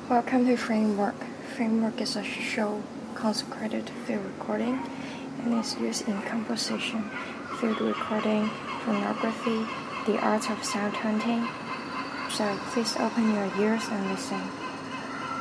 Welcome to Framework. Framework is a show consecrated to field recording and is used in composition, field recording, phonography, the art of sound hunting. So please open your ears and listen.